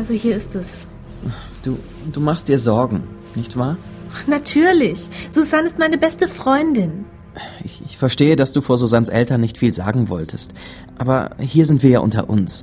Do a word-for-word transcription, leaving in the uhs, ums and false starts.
Also hier ist es. Du, du machst dir Sorgen, nicht wahr? Natürlich. Susanne ist meine beste Freundin. Ich, ich verstehe, dass du vor Susannes Eltern nicht viel sagen wolltest. Aber hier sind wir ja unter uns.